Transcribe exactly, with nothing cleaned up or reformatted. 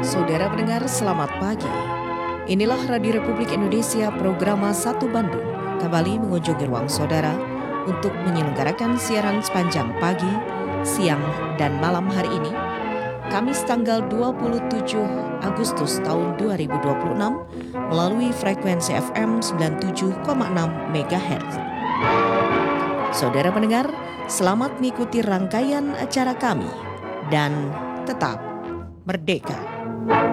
Saudara pendengar, selamat pagi. Inilah Radio Republik Indonesia Programa satu Bandung kembali mengunjungi ruang saudara untuk menyelenggarakan siaran sepanjang pagi, siang, dan malam hari ini, Kamis tanggal dua puluh tujuh Agustus tahun dua ribu dua puluh enam melalui frekuensi F M sembilan puluh tujuh koma enam megahertz. Saudara pendengar, selamat mengikuti rangkaian acara kami dan tetap merdeka.